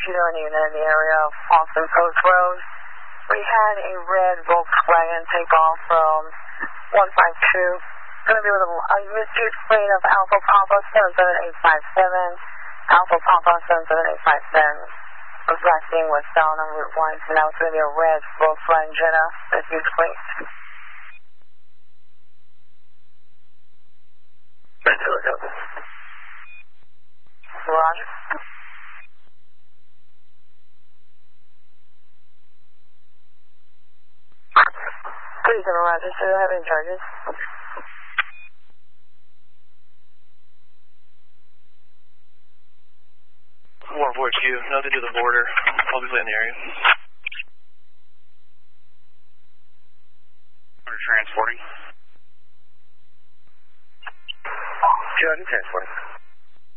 Shooter unit in the area of Austin Post Road. We had a red Volkswagen take off from 152. Going to be with a misuse plate of Alpha Papa 77857, Alpha Papa 77857. Reflecting westbound on Route 1, so now it's going to be a red Volkswagen Jetta misuse plate. Roger. Please, Roger, so you have any charges? 142, nothing to the border. I'll be in the area. Transporting. Jordan, transporting.